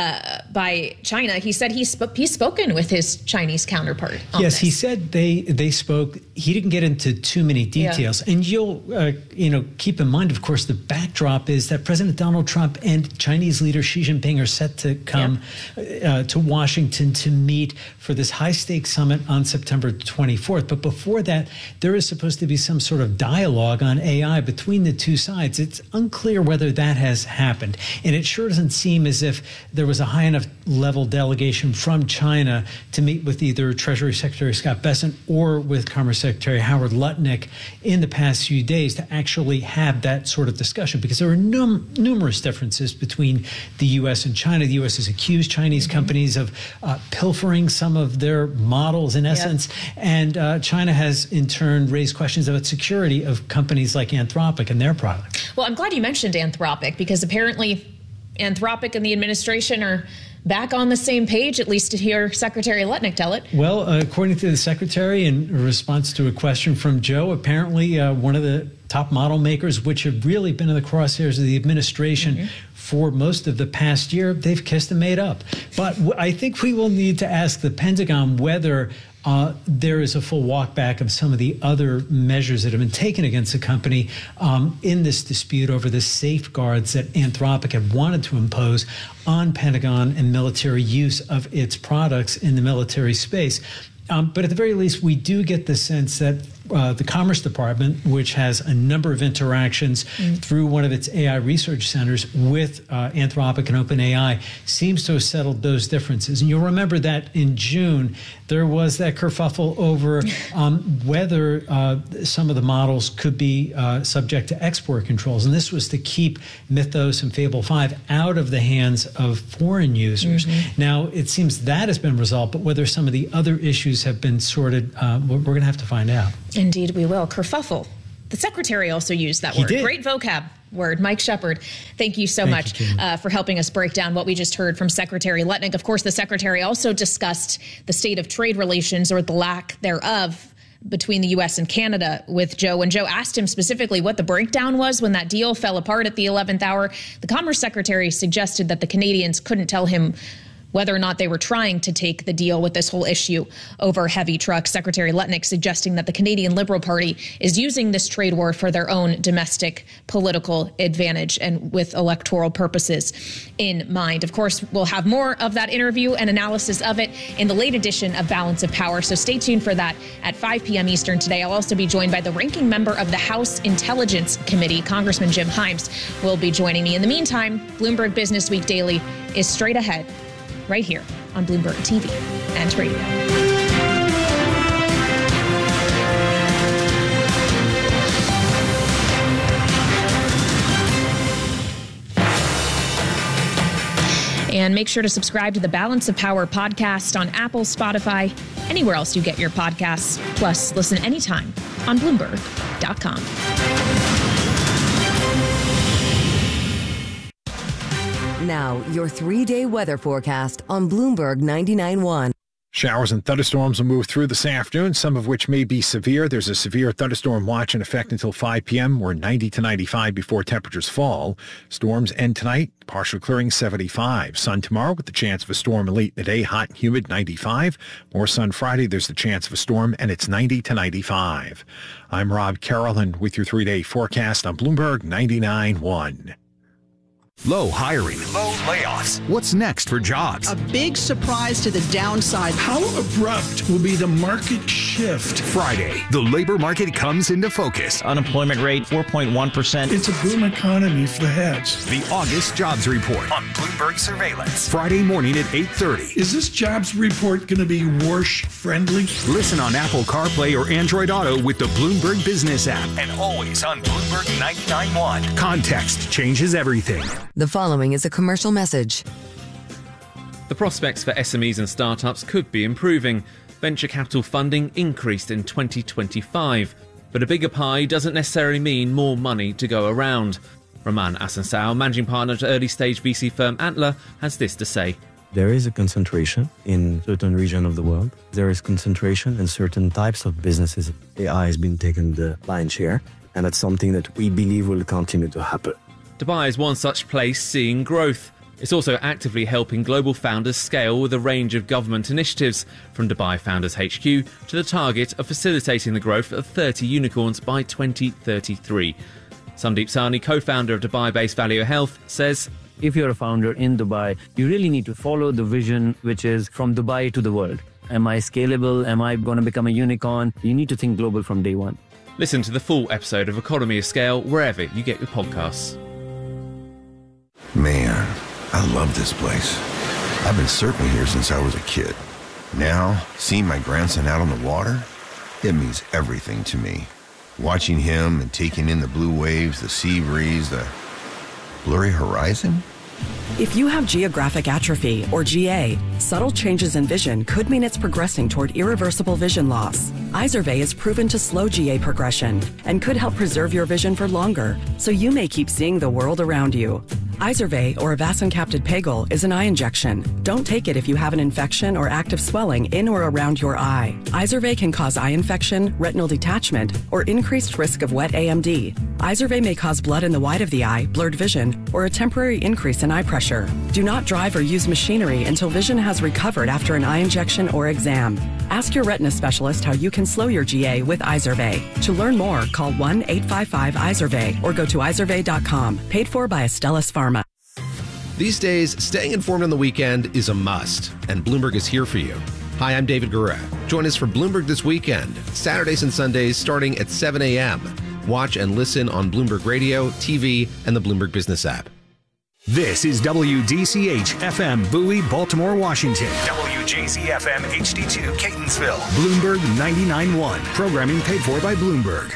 by China. He said he's spoken with his Chinese counterpart on this. He said they spoke. He didn't get into too many details. And you'll keep in mind, of course, the backdrop is that President Donald Trump and Chinese leader Xi Jinping are set to come to Washington to meet for this high-stakes summit on September 24th. But before that, there is supposed to be some sort of dialogue on AI between the two sides. It's unclear whether that has happened. And it sure doesn't seem as if there was a high enough level delegation from China to meet with either Treasury Secretary Scott Bessent or with Commerce Secretary Howard Lutnick in the past few days to actually have that sort of discussion, because there are numerous differences between the U.S. and China. The U.S. has accused Chinese companies of pilfering some of their models, in essence, and China has in turn raised questions about security of companies like Anthropic and their products. Well, I'm glad you mentioned Anthropic, because apparently Anthropic and the administration are back on the same page, at least to hear Secretary Lutnick tell it. Well, according to the Secretary, in response to a question from Joe, apparently one of the top model makers, which have really been in the crosshairs of the administration for most of the past year, they've kissed and made up. But I think we will need to ask the Pentagon whether there is a full walk back of some of the other measures that have been taken against the company in this dispute over the safeguards that Anthropic had wanted to impose on Pentagon and military use of its products in the military space. But at the very least, we do get the sense that the Commerce Department, which has a number of interactions through one of its AI research centers with Anthropic and OpenAI, seems to have settled those differences. And you'll remember that in June, there was that kerfuffle over whether some of the models could be subject to export controls. And this was to keep Mythos and Fable 5 out of the hands of foreign users. Now, it seems that has been resolved, but whether some of the other issues have been sorted, we're going to have to find out. Indeed, we will. Kerfuffle. The secretary also used that word. Great vocab word. Mike Shepard, thank you so much for helping us break down what we just heard from Secretary Letnick. Of course, the secretary also discussed the state of trade relations, or the lack thereof, between the U.S. and Canada with Joe. When Joe asked him specifically what the breakdown was when that deal fell apart at the 11th hour, the Commerce Secretary suggested that the Canadians couldn't tell him whether or not they were trying to take the deal with this whole issue over heavy trucks. Secretary Letnick suggesting that the Canadian Liberal Party is using this trade war for their own domestic political advantage and with electoral purposes in mind. Of course, we'll have more of that interview and analysis of it in the late edition of Balance of Power, so stay tuned for that at 5 p.m. Eastern today. I'll also be joined by the ranking member of the House Intelligence Committee, Congressman Jim Himes, will be joining me. In the meantime, Bloomberg Business Week Daily is straight ahead, right here on Bloomberg TV and radio. And make sure to subscribe to the Balance of Power podcast on Apple, Spotify, anywhere else you get your podcasts. Plus, listen anytime on Bloomberg.com. Now, your 3-day weather forecast on Bloomberg 99.1. Showers and thunderstorms will move through this afternoon, some of which may be severe. There's a severe thunderstorm watch in effect until 5 p.m. We're 90 to 95 before temperatures fall. Storms end tonight, partial clearing 75. Sun tomorrow with the chance of a storm late in the day, hot and humid 95. More sun Friday, there's the chance of a storm, and it's 90 to 95. I'm Rob Carroll, and with your 3-day forecast on Bloomberg 99.1. Low hiring. Low layoffs. What's next for jobs? A big surprise to the downside. How abrupt will be the market shift? Friday, the labor market comes into focus. Unemployment rate, 4.1%. It's a boom economy for the heads. The August jobs report on Bloomberg Surveillance. Friday morning at 8:30. Is this jobs report going to be Warsh-friendly? Listen on Apple CarPlay or Android Auto with the Bloomberg Business app. And always on Bloomberg 99.1. Context changes everything. The following is a commercial message. The prospects for SMEs and startups could be improving. Venture capital funding increased in 2025. But a bigger pie doesn't necessarily mean more money to go around. Raman Asansao, managing partner at early-stage VC firm Antler, has this to say. There is a concentration in certain regions of the world. There is concentration in certain types of businesses. AI has been taking the lion's share, and that's something that we believe will continue to happen. Dubai is one such place seeing growth. It's also actively helping global founders scale with a range of government initiatives, from Dubai Founders HQ to the target of facilitating the growth of 30 unicorns by 2033. Sandeep Sahni, co-founder of Dubai-based Valeo Health, says, if you're a founder in Dubai, you really need to follow the vision, which is from Dubai to the world. Am I scalable? Am I going to become a unicorn? You need to think global from day one. Listen to the full episode of Economy of Scale wherever you get your podcasts. Man, I love this place. I've been surfing here since I was a kid. Now, seeing my grandson out on the water, it means everything to me. Watching him and taking in the blue waves, the sea breeze, the blurry horizon. If you have geographic atrophy, or GA, subtle changes in vision could mean it's progressing toward irreversible vision loss. Izervay is proven to slow GA progression and could help preserve your vision for longer, so you may keep seeing the world around you. Izervay, or avacincaptad pegol, is an eye injection. Don't take it if you have an infection or active swelling in or around your eye. Izervay can cause eye infection, retinal detachment, or increased risk of wet AMD. Izervay may cause blood in the white of the eye, blurred vision, or a temporary increase in eye pressure. Do not drive or use machinery until vision has recovered after an eye injection or exam. Ask your retina specialist how you can slow your GA with Izervay. To learn more, call 1-855-IZERVAY or go to izervay.com. Paid for by Astellas Pharma. These days, staying informed on the weekend is a must, and Bloomberg is here for you. Hi, I'm David Gura. Join us for Bloomberg This Weekend, Saturdays and Sundays starting at 7 a.m. Watch and listen on Bloomberg Radio, TV, and the Bloomberg Business app. This is WDCH FM Bowie, Baltimore, Washington. WJZ FM HD2 Catonsville. Bloomberg 99.1. Programming paid for by Bloomberg.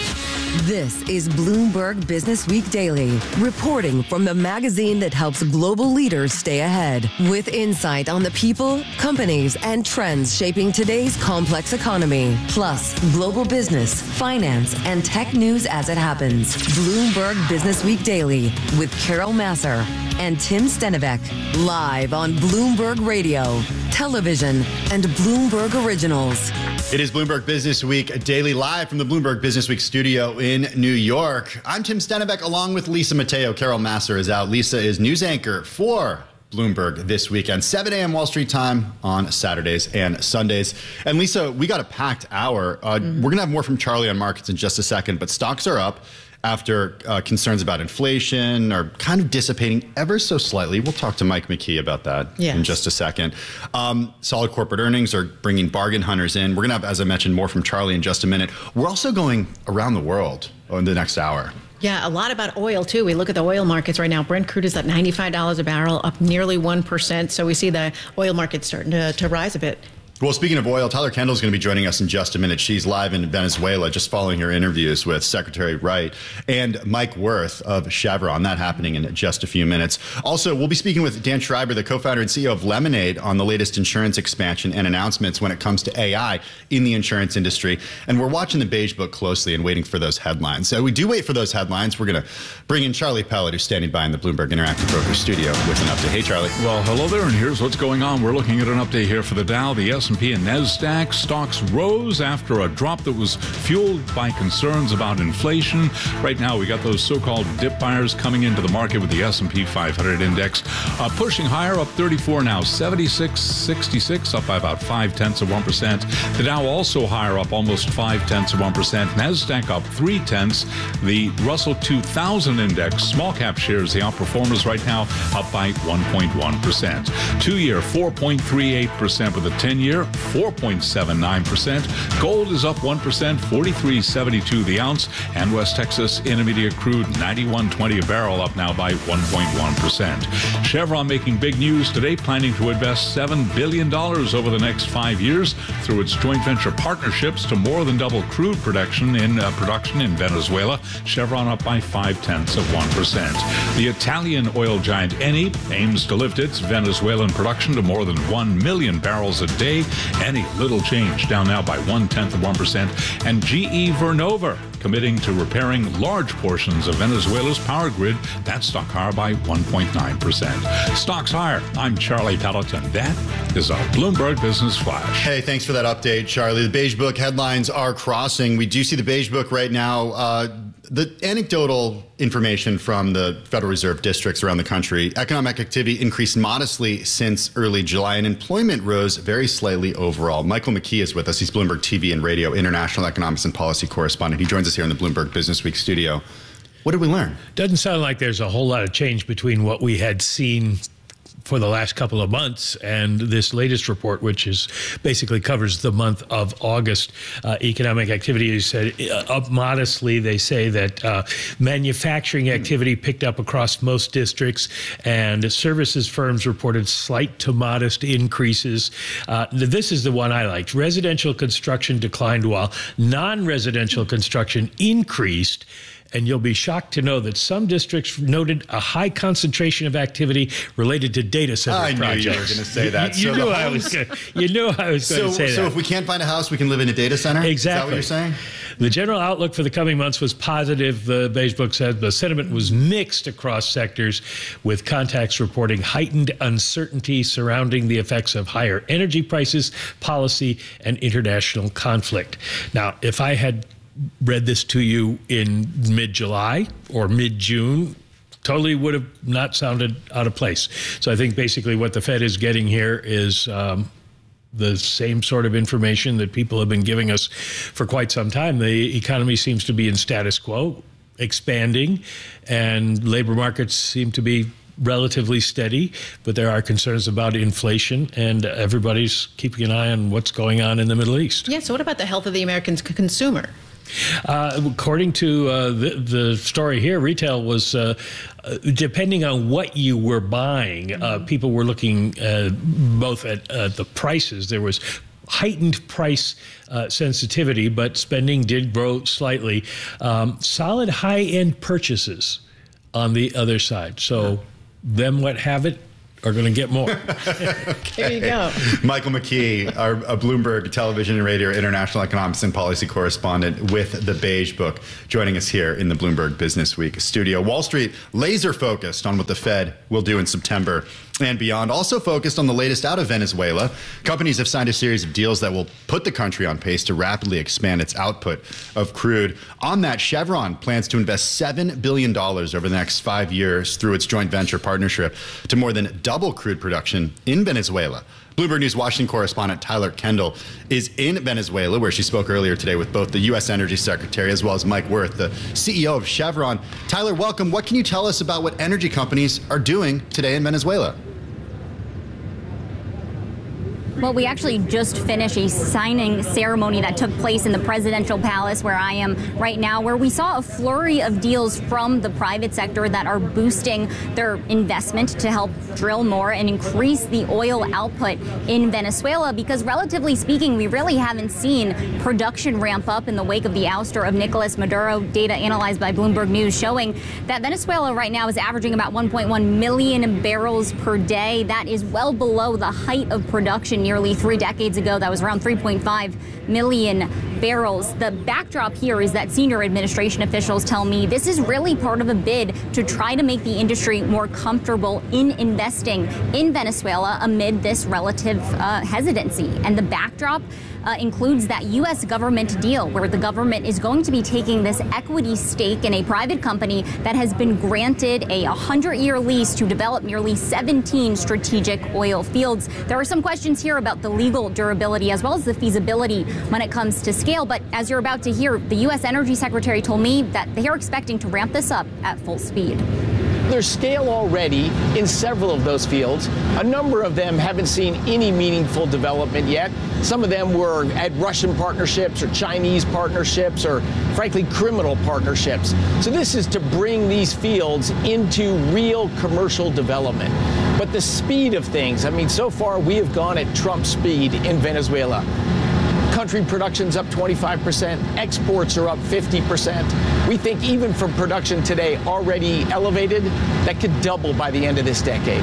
This is Bloomberg Business Week Daily, reporting from the magazine that helps global leaders stay ahead, with insight on the people, companies, and trends shaping today's complex economy, plus global business, finance, and tech news as it happens. Bloomberg Business Week Daily with Carol Massar and Tim Stenivek, live on Bloomberg Radio, television, and Bloomberg Originals. It is Bloomberg Business Week Daily, live from the Bloomberg Business Week studio in New York. I'm Tim Stenivek along with Lisa Mateo. Carol Massar is out. Lisa is news anchor for Bloomberg this weekend, 7 a.m. Wall Street time on Saturdays and Sundays. And Lisa, we got a packed hour. We're going to have more from Charlie on markets in just a second, but stocks are up after concerns about inflation are kind of dissipating ever so slightly. We'll talk to Mike McKee about that in just a second. Solid corporate earnings are bringing bargain hunters in. We're going to have, as I mentioned, more from Charlie in just a minute. We're also going around the world in the next hour. Yeah, a lot about oil, too. We look at the oil markets right now. Brent crude is at $95 a barrel, up nearly 1%. So we see the oil market starting to rise a bit. Well, speaking of oil, Tyler Kendall is going to be joining us in just a minute. She's live in Venezuela, just following her interviews with Secretary Wright and Mike Wirth of Chevron. That happening in just a few minutes. Also, we'll be speaking with Dan Schreiber, the co-founder and CEO of Lemonade, on the latest insurance expansion and announcements when it comes to AI in the insurance industry. And we're watching the Beige Book closely and waiting for those headlines. So we do wait for those headlines. We're going to bring in Charlie Pellet, who's standing by in the Bloomberg Interactive Brokers studio with an update. Hey, Charlie. Well, hello there, and here's what's going on. We're looking at an update here for the Dow, the S&P, and NASDAQ. Stocks rose after a drop that was fueled by concerns about inflation. Right now, we got those so-called dip buyers coming into the market with the S&P 500 index pushing higher, up 34 now, 76.66, up by about 0.5%. The Dow also higher, up almost 0.5%. NASDAQ up 0.3. The Russell 2000 index, small cap shares, the outperformers right now, up by 1.1%. 2-year, 4.38%, with a 10-year, 4.79%. Gold is up 1%, 43.72 the ounce, and West Texas Intermediate crude 91.20 a barrel, up now by 1.1%. Chevron making big news today, planning to invest $7 billion over the next 5 years through its joint venture partnerships to more than double crude production in Venezuela. Chevron up by 0.5%. The Italian oil giant Eni aims to lift its Venezuelan production to more than 1 million barrels a day. Eni little change, down now by 0.1%. And GE Vernova committing to repairing large portions of Venezuela's power grid. That stock higher by 1.9%. Stocks higher. I'm Charlie Pellet, and that is our Bloomberg Business Flash. Hey, thanks for that update, Charlie. The Beige Book headlines are crossing. We do see the Beige Book right now. The anecdotal information from the Federal Reserve districts around the country, economic activity increased modestly since early July, and employment rose very slightly overall. Michael McKee is with us. He's Bloomberg TV and Radio international economics and policy correspondent. He joins us here in the Bloomberg Business Week studio. What did we learn? Doesn't sound like there's a whole lot of change between what we had seen for the last couple of months and this latest report, which is basically covers the month of August. Economic activity, you said, up modestly. They say that manufacturing activity picked up across most districts, and services firms reported slight to modest increases. This is the one I liked. Residential construction declined while non-residential construction increased. and you'll be shocked to know that some districts noted a high concentration of activity related to data center projects. I knew you were going to say that. You knew I was going to say that. So if we can't find a house, we can live in a data center? Exactly. Is that what you're saying? The general outlook for the coming months was positive, the Beige Book said. The sentiment was mixed across sectors, with contacts reporting heightened uncertainty surrounding the effects of higher energy prices, policy, and international conflict. Now, if I had read this to you in mid-July or mid-June, totally would have not sounded out of place. So I think basically what the Fed is getting here is the same sort of information that people have been giving us for quite some time. The economy seems to be in status quo, expanding, and labor markets seem to be relatively steady, but there are concerns about inflation, and everybody's keeping an eye on what's going on in the Middle East. Yeah, so what about the health of the American consumer? According to the story here, retail was, depending on what you were buying, people were looking both at the prices. There was heightened price sensitivity, but spending did grow slightly. Solid high-end purchases on the other side. So them what have it are going to get more. There you go. Michael McKee, our Bloomberg Television and Radio International Economics and Policy Correspondent with the Beige Book, joining us here in the Bloomberg Business Week studio. Wall Street laser focused on what the Fed will do in September and beyond. Also focused on the latest out of Venezuela. Companies have signed a series of deals that will put the country on pace to rapidly expand its output of crude. On that, Chevron plans to invest $7 billion over the next 5 years through its joint venture partnership to more than double crude production in Venezuela. Bloomberg News Washington correspondent Tyler Kendall is in Venezuela, where she spoke earlier today with both the U.S. Energy Secretary as well as Mike Wirth, the CEO of Chevron. Tyler, welcome. What can you tell us about what energy companies are doing today in Venezuela? Well, we actually just finished a signing ceremony that took place in the presidential palace where I am right now, where we saw a flurry of deals from the private sector that are boosting their investment to help drill more and increase the oil output in Venezuela, because relatively speaking, we really haven't seen production ramp up in the wake of the ouster of Nicolas Maduro. Data analyzed by Bloomberg News showing that Venezuela right now is averaging about 1.1 million barrels per day. That is well below the height of production nearly 3 decades ago. That was around 3.5 million barrels. The backdrop here is that senior administration officials tell me this is really part of a bid to try to make the industry more comfortable in investing in Venezuela amid this relative hesitancy. And the backdrop includes that U.S. government deal where the government is going to be taking this equity stake in a private company that has been granted a 100-year lease to develop nearly 17 strategic oil fields. There are some questions here about the legal durability as well as the feasibility when it comes to scale. But as you're about to hear, the U.S. Energy Secretary told me that they are expecting to ramp this up at full speed. There's scale already in several of those fields. A number of them haven't seen any meaningful development yet. Some of them were at Russian partnerships or Chinese partnerships or, frankly, criminal partnerships. So this is to bring these fields into real commercial development. But the speed of things, I mean, so far we have gone at Trump speed in Venezuela. Country production's up 25%, exports are up 50%. We think even from production today already elevated, that could double by the end of this decade.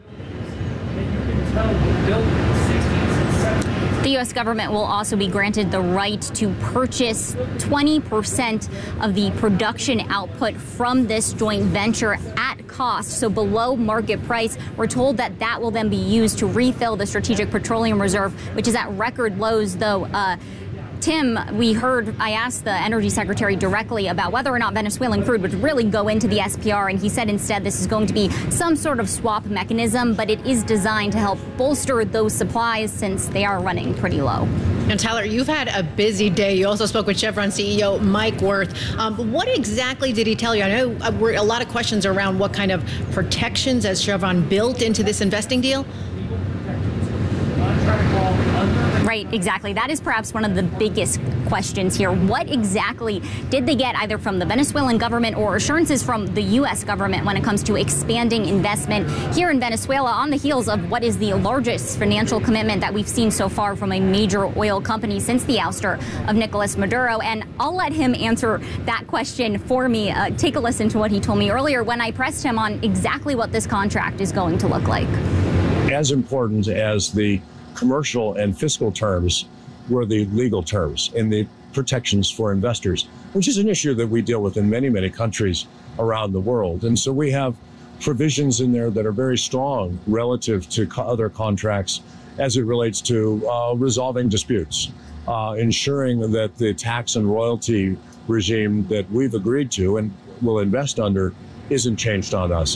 The U.S. government will also be granted the right to purchase 20% of the production output from this joint venture at cost, so below market price. We're told that that will then be used to refill the Strategic Petroleum Reserve, which is at record lows, though. Tim, I asked the Energy Secretary directly about whether or not Venezuelan crude would really go into the SPR, and he said instead this is going to be some sort of swap mechanism, but it is designed to help bolster those supplies since they are running pretty low. And Tyler, you've had a busy day. You also spoke with Chevron CEO Mike Wirth. What exactly did he tell you? I know a lot of questions around what kind of protections has Chevron built into this investing deal? Right, exactly. That is perhaps one of the biggest questions here. What exactly did they get either from the Venezuelan government or assurances from the U.S. government when it comes to expanding investment here in Venezuela on the heels of what is the largest financial commitment that we've seen so far from a major oil company since the ouster of Nicolas Maduro? And I'll let him answer that question for me. Take a listen to what he told me earlier when I pressed him on exactly what this contract is going to look like. As important as the commercial and fiscal terms were the legal terms and the protections for investors, which is an issue that we deal with in many, many countries around the world. And so we have provisions in there that are very strong relative to other contracts as it relates to resolving disputes, ensuring that the tax and royalty regime that we've agreed to and will invest under isn't changed on us.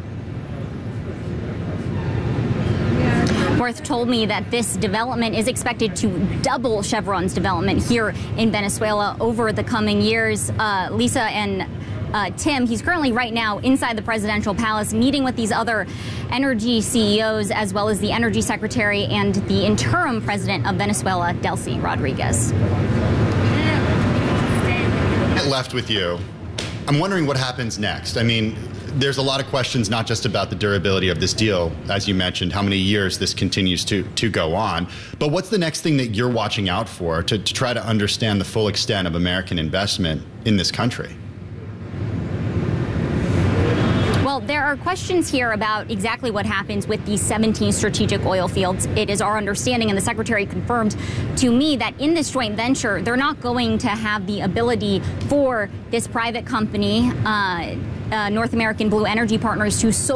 Worth told me that this development is expected to double Chevron's development here in Venezuela over the coming years. Lisa and Tim, he's currently right now inside the presidential palace meeting with these other energy CEOs, as well as the energy secretary and the interim president of Venezuela, Delcy Rodriguez. Left with you. I'm wondering what happens next. I mean, there's a lot of questions, not just about the durability of this deal, as you mentioned, how many years this continues to go on, but what's the next thing that you're watching out for to try to understand the full extent of American investment in this country? Well, there are questions here about exactly what happens with these 17 strategic oil fields. It is our understanding, and the secretary confirmed to me, that in this joint venture, they're not going to have the ability for this private company, North American Blue Energy Partners, to